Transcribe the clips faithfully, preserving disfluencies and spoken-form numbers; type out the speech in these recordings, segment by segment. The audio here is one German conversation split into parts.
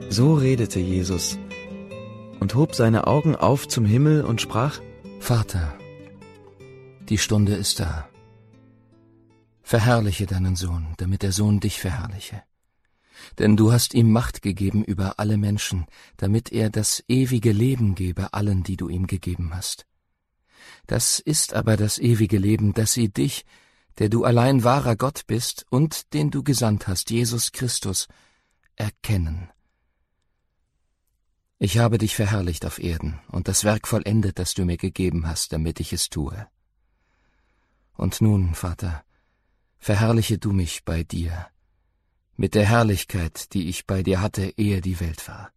So redete Jesus und hob seine Augen auf zum Himmel und sprach: Vater, die Stunde ist da. Verherrliche deinen Sohn, damit der Sohn dich verherrliche. Denn du hast ihm Macht gegeben über alle Menschen, damit er das ewige Leben gebe allen, die du ihm gegeben hast. Das ist aber das ewige Leben, dass sie dich, der du allein wahrer Gott bist und den du gesandt hast, Jesus Christus, erkennen. Ich habe dich verherrlicht auf Erden und das Werk vollendet, das du mir gegeben hast, damit ich es tue. Und nun, Vater, verherrliche du mich bei dir, mit der Herrlichkeit, die ich bei dir hatte, ehe die Welt war.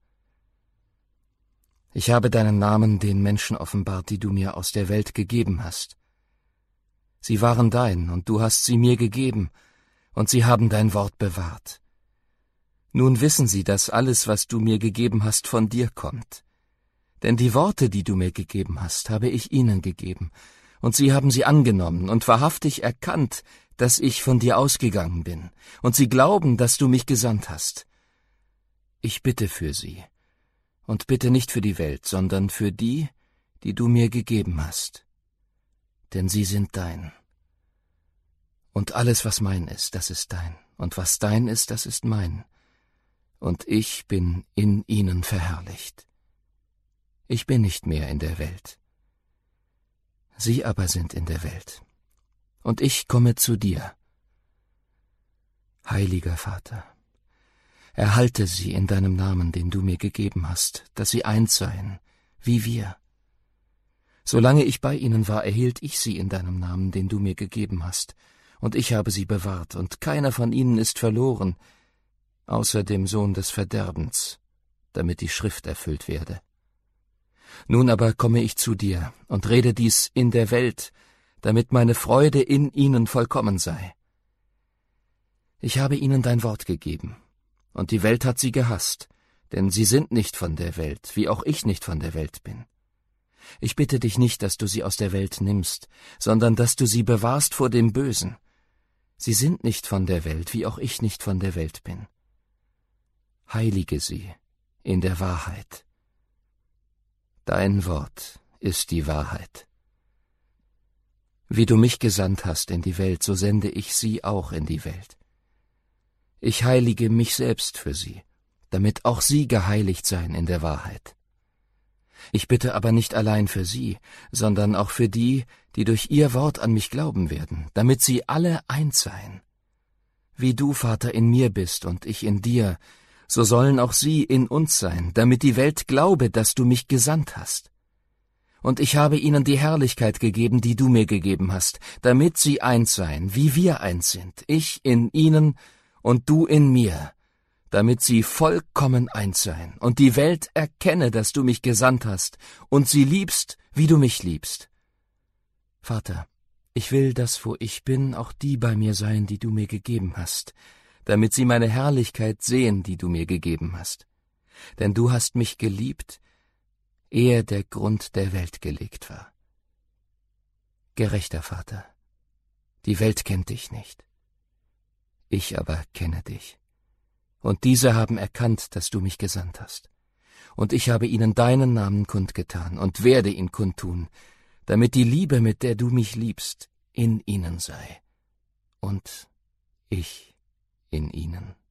Ich habe deinen Namen den Menschen offenbart, die du mir aus der Welt gegeben hast. Sie waren dein, und du hast sie mir gegeben, und sie haben dein Wort bewahrt. Nun wissen sie, dass alles, was du mir gegeben hast, von dir kommt. Denn die Worte, die du mir gegeben hast, habe ich ihnen gegeben, und sie haben sie angenommen und wahrhaftig erkannt, dass ich von dir ausgegangen bin, und sie glauben, dass du mich gesandt hast. Ich bitte für sie, und bitte nicht für die Welt, sondern für die, die du mir gegeben hast. Denn sie sind dein. Und alles, was mein ist, das ist dein, und was dein ist, das ist mein. Und ich bin in ihnen verherrlicht. Ich bin nicht mehr in der Welt. Sie aber sind in der Welt. Und ich komme zu dir. Heiliger Vater, erhalte sie in deinem Namen, den du mir gegeben hast, dass sie eins seien, wie wir. Solange ich bei ihnen war, erhielt ich sie in deinem Namen, den du mir gegeben hast, und ich habe sie bewahrt, und keiner von ihnen ist verloren, außer dem Sohn des Verderbens, damit die Schrift erfüllt werde. Nun aber komme ich zu dir und rede dies in der Welt, damit meine Freude in ihnen vollkommen sei. Ich habe ihnen dein Wort gegeben, und die Welt hat sie gehasst, denn sie sind nicht von der Welt, wie auch ich nicht von der Welt bin. Ich bitte dich nicht, dass du sie aus der Welt nimmst, sondern dass du sie bewahrst vor dem Bösen. Sie sind nicht von der Welt, wie auch ich nicht von der Welt bin. Heilige sie in der Wahrheit. Dein Wort ist die Wahrheit. Wie du mich gesandt hast in die Welt, so sende ich sie auch in die Welt. Ich heilige mich selbst für sie, damit auch sie geheiligt seien in der Wahrheit. Ich bitte aber nicht allein für sie, sondern auch für die, die durch ihr Wort an mich glauben werden, damit sie alle eins seien. Wie du, Vater, in mir bist und ich in dir, so sollen auch sie in uns sein, damit die Welt glaube, dass du mich gesandt hast. Und ich habe ihnen die Herrlichkeit gegeben, die du mir gegeben hast, damit sie eins seien, wie wir eins sind, ich in ihnen und du in mir, damit sie vollkommen eins seien und die Welt erkenne, dass du mich gesandt hast und sie liebst, wie du mich liebst. Vater, ich will, dass wo ich bin, auch die bei mir seien, die du mir gegeben hast, damit sie meine Herrlichkeit sehen, die du mir gegeben hast. Denn du hast mich geliebt, ehe der Grund der Welt gelegt war. Gerechter Vater, die Welt kennt dich nicht. Ich aber kenne dich. Und diese haben erkannt, dass du mich gesandt hast. Und ich habe ihnen deinen Namen kundgetan und werde ihn kundtun, damit die Liebe, mit der du mich liebst, in ihnen sei und ich in ihnen.